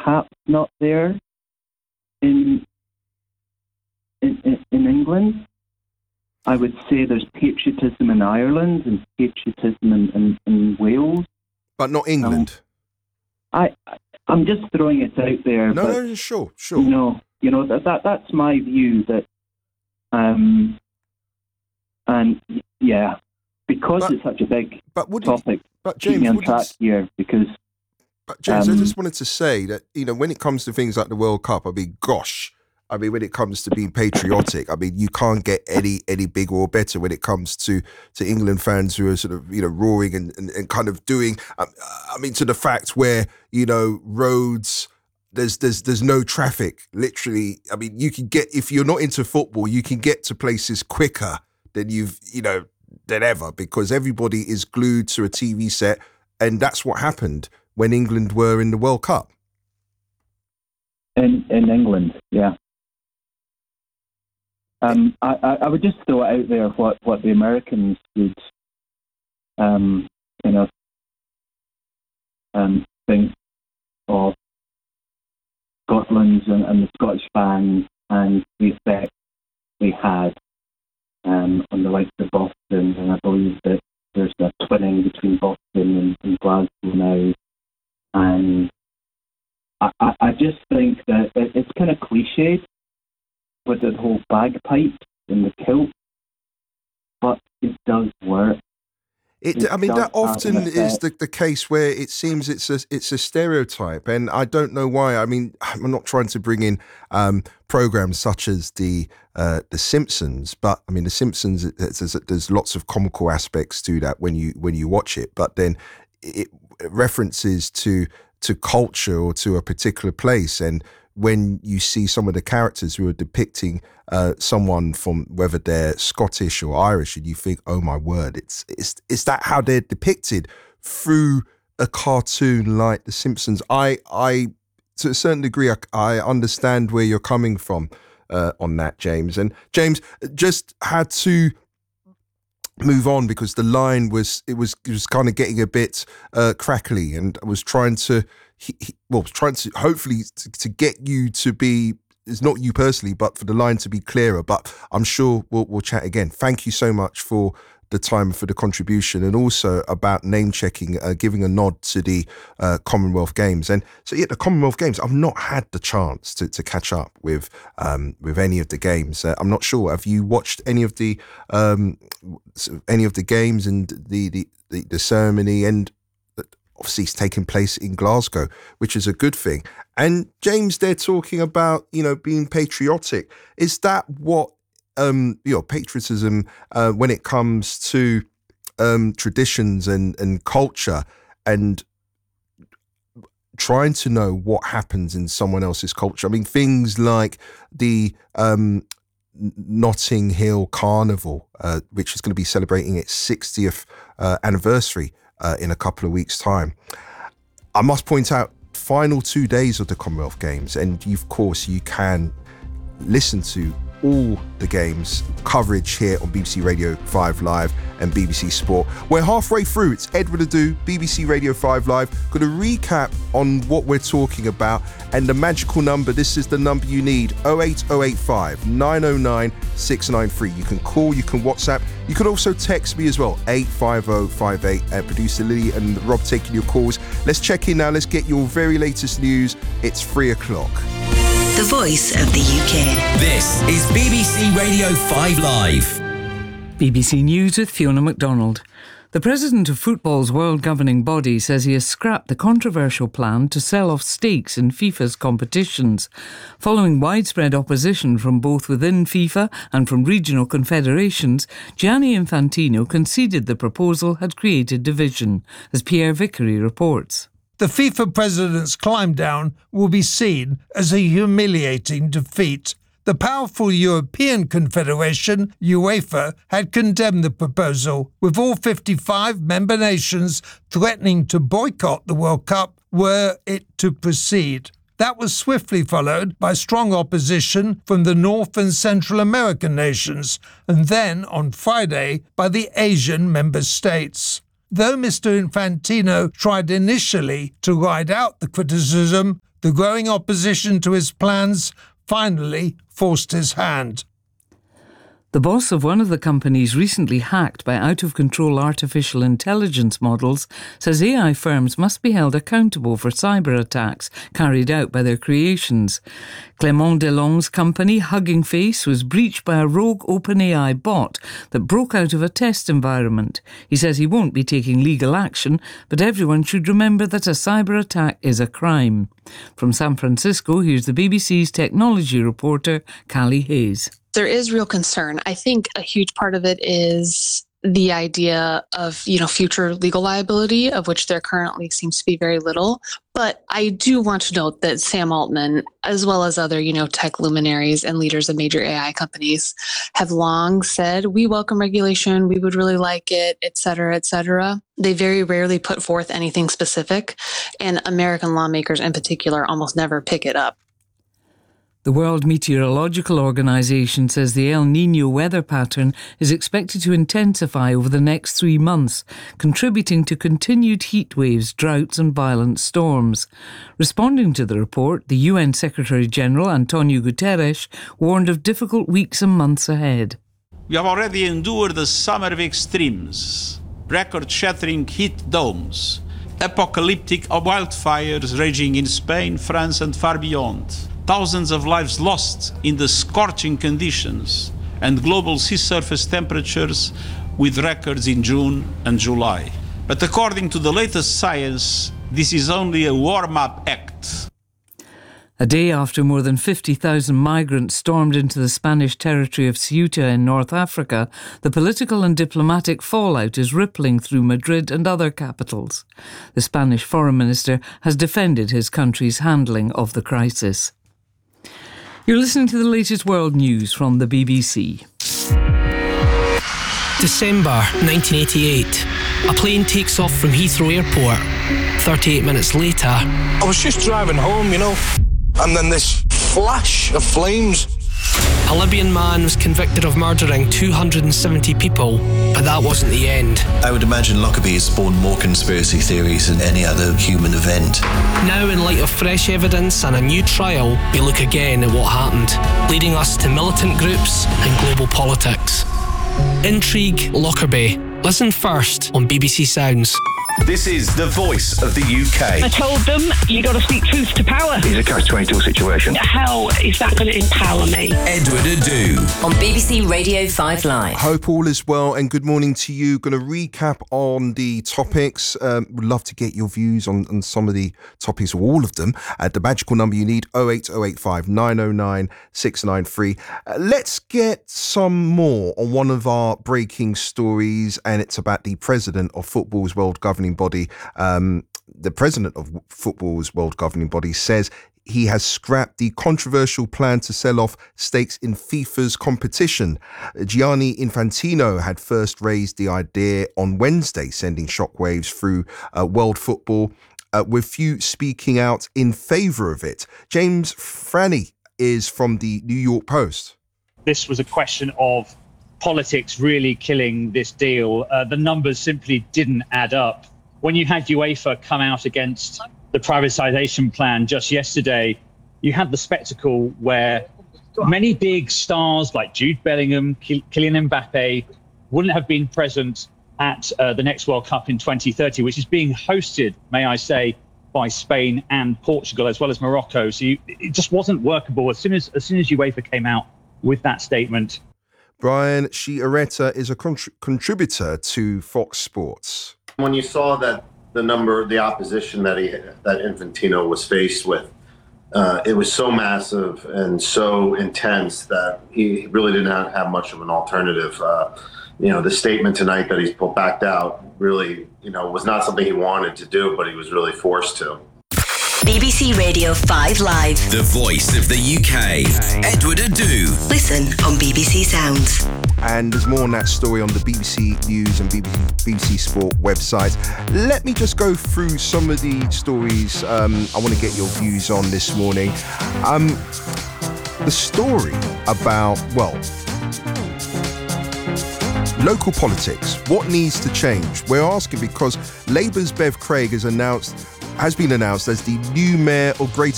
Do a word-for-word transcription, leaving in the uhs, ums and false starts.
perhaps not there in in, in, in England. I would say there's patriotism in Ireland and patriotism in, in, in Wales. But not England. Um, I, I'm just throwing it out there. No, but, no, sure, sure. You know, you know that, that that's my view. That, um, and yeah, because but, it's such a big but would topic. You, but James, keep me on would track you, here because. But James, um, I just wanted to say that, you know, when it comes to things like the World Cup, I mean, gosh. I mean, when it comes to being patriotic, I mean, you can't get any any bigger or better when it comes to, to England fans who are sort of, you know, roaring and, and, and kind of doing, um, I mean, to the fact where, you know, roads, there's there's there's no traffic, literally. I mean, you can get, if you're not into football, you can get to places quicker than you've, you know, than ever, because everybody is glued to a T V set. And that's what happened when England were in the World Cup. In, in England, yeah. Um, I, I would just throw it out there what, what the Americans would um, kind of um, think of Scotland and, and the Scottish fans and the effect they had um, on the likes of Boston. And I believe that there's a twinning between Boston and, and Glasgow now. And I, I, I just think that it, it's kind of cliched with the whole bagpipes and the kilt, but it does work. It, I mean, that often is the, the case where it seems it's a it's a stereotype, and I don't know why. I mean, I'm not trying to bring in um, programs such as the uh, the Simpsons, but I mean, the Simpsons. There's, there's lots of comical aspects to that when you when you watch it, but then it references to to culture or to a particular place. And when you see some of the characters who are depicting uh, someone from whether they're Scottish or Irish, and you think, oh my word, it's it's is that how they're depicted through a cartoon like The Simpsons? I I to a certain degree I, I understand where you're coming from uh, on that, James. And James just had to move on because the line was it was it was kind of getting a bit uh, crackly, and I was trying to he, he, well trying to hopefully to, to get you to be, it's not you personally, but for the line to be clearer. But I'm sure we'll we'll chat again. Thank you so much for the time, for the contribution, and also about name checking, uh, giving a nod to the uh, Commonwealth Games. And so, yeah, the Commonwealth Games, I've not had the chance to, to catch up with um, with any of the games. Uh, I'm not sure. Have you watched any of the um, any of the games and the the, the, the ceremony? And obviously, it's taking place in Glasgow, which is a good thing. And James, they're talking about, you know, being patriotic. Is that what Um, you know, patriotism uh, when it comes to um, traditions and, and culture, and trying to know what happens in someone else's culture? I mean, things like the um, Notting Hill Carnival, uh, which is going to be celebrating its sixtieth uh, anniversary uh, in a couple of weeks' time. I must point out, final two days of the Commonwealth Games, and you, of course, you can listen to all the games coverage here on B B C Radio five Live and B B C Sport. We're halfway through. It's Edward Adu, B B C Radio five Live. Going to recap on what we're talking about, and the magical number, this is the number you need, oh eight oh eight five, nine oh nine, six nine three. You can call, you can WhatsApp, you can also text me as well, eight five oh five eight. Uh, producer Lily and Rob taking your calls. Let's check in now. Let's get your very latest news. It's three o'clock. The voice of the U K. This is B B C Radio five Live. B B C News with Fiona MacDonald. The president of football's world governing body says he has scrapped the controversial plan to sell off stakes in FIFA's competitions. Following widespread opposition from both within FIFA and from regional confederations, Gianni Infantino conceded the proposal had created division, as Pierre Vickery reports. The FIFA president's climb down will be seen as a humiliating defeat. The powerful European Confederation, UEFA, had condemned the proposal, with all fifty-five member nations threatening to boycott the World Cup were it to proceed. That was swiftly followed by strong opposition from the North and Central American nations, and then, on Friday, by the Asian member states. Though Mister Infantino tried initially to ride out the criticism, the growing opposition to his plans finally forced his hand. The boss of one of the companies recently hacked by out-of-control artificial intelligence models says A I firms must be held accountable for cyber attacks carried out by their creations. Clément Delong's company, Hugging Face, was breached by a rogue OpenAI bot that broke out of a test environment. He says he won't be taking legal action, but everyone should remember that a cyber attack is a crime. From San Francisco, here's the B B C's technology reporter, Callie Hayes. There is real concern. I think a huge part of it is the idea of, you know, future legal liability, of which there currently seems to be very little. But I do want to note that Sam Altman, as well as other, you know, tech luminaries and leaders of major A I companies, have long said, we welcome regulation, we would really like it, et cetera, et cetera. They very rarely put forth anything specific, and American lawmakers in particular almost never pick it up. The World Meteorological Organization says the El Niño weather pattern is expected to intensify over the next three months, contributing to continued heat waves, droughts and violent storms. Responding to the report, the U N Secretary-General Antonio Guterres warned of difficult weeks and months ahead. We have already endured the summer of extremes, record-shattering heat domes, apocalyptic wildfires raging in Spain, France and far beyond. Thousands of lives lost in the scorching conditions, and global sea surface temperatures with records in June and July. But according to the latest science, this is only a warm-up act. A day after more than fifty thousand migrants stormed into the Spanish territory of Ceuta in North Africa, the political and diplomatic fallout is rippling through Madrid and other capitals. The Spanish foreign minister has defended his country's handling of the crisis. You're listening to the latest world news from the B B C. December nineteen eighty-eight. A plane takes off from Heathrow Airport. thirty-eight minutes later... I was just driving home, you know, and then this flash of flames. A Libyan man was convicted of murdering two hundred seventy people, but that wasn't the end. I would imagine Lockerbie has spawned more conspiracy theories than any other human event. Now, in light of fresh evidence and a new trial, we look again at what happened, leading us to militant groups and global politics. Intrigue Lockerbie. Listen first on B B C Sounds. This is the voice of the U K. I told them, you got to speak truth to power. It's a catch twenty-two situation. How is that going to empower me? Edward Adu. On B B C Radio five Live. Hope all is well and good morning to you. Going to recap on the topics. Um, would love to get your views on, on some of the topics, or all of them. At the magical number you need, oh eight oh eight five nine oh nine six nine three. Uh, let's get some more on one of our breaking stories, and it's about the president of football's World Governing Body. Um, the president of football's World Governing Body says he has scrapped the controversial plan to sell off stakes in FIFA's competition. Gianni Infantino had first raised the idea on Wednesday, sending shockwaves through uh, world football, uh, with few speaking out in favour of it. James Franny is from the New York Post. This was a question of politics really killing this deal. Uh, the numbers simply didn't add up. When you had UEFA come out against the privatisation plan just yesterday, you had the spectacle where many big stars like Jude Bellingham, Kylian Mbappe wouldn't have been present at uh, the next World Cup in twenty thirty, which is being hosted, may I say, by Spain and Portugal, as well as Morocco. So you, it just wasn't workable. As soon as, as soon as UEFA came out with that statement. Brian Sciaretta is a contr- contributor to Fox Sports. When you saw that the number, the opposition that he that Infantino was faced with, uh, it was so massive and so intense that he really didn't have, have much of an alternative. Uh, you know, the statement tonight that he's pulled backed out really, you know, was not something he wanted to do, but he was really forced to. B B C Radio five Live. The voice of the U K. Edward Adu. Listen on B B C Sounds. And there's more on that story on the B B C News and B B C, B B C Sport website. Let me just go through some of the stories um, I want to get your views on this morning. Um, the story about, well, local politics. What needs to change? We're asking because Labour's Bev Craig has announced has been announced as the new mayor of Greater